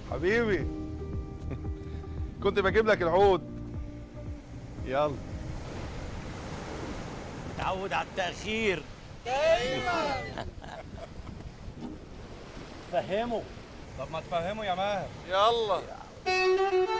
حبيبي كنت بجيب لك العود. يلا. تعود على التأخير. فهمه. طب ما تفهمه يا ماهر. يلا.